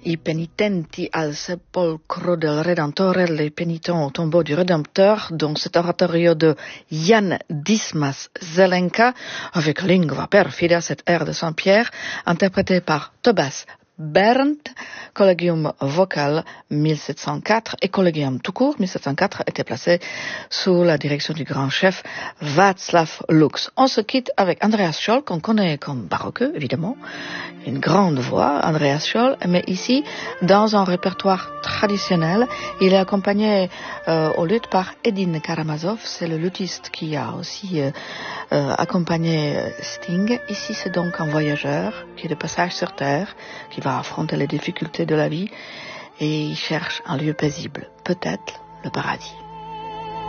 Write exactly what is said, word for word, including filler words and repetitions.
I penitenti al sepolcro del Redentore, les pénitents au tombeau du Rédempteur, donc cet oratorio de Jan Dismas Zelenka, avec Lingua perfida, cette air de Saint-Pierre, interprété par Tobias Berndt, Collegium Vocal mille sept cent quatre et Collegium tout court mille sept cent quatre était placé sous la direction du grand chef Václav Lux. On se quitte avec Andreas Scholl, qu'on connaît comme baroqueux, évidemment. Une grande voix, Andreas Scholl, mais ici, dans un répertoire traditionnel, il est accompagné euh, au luth par Edin Karamazov, c'est le luthiste qui a aussi euh, euh, accompagné Sting. Ici, c'est donc un voyageur qui est de passage sur Terre, qui va affronter les difficultés de la vie et il cherche un lieu paisible, peut-être le paradis.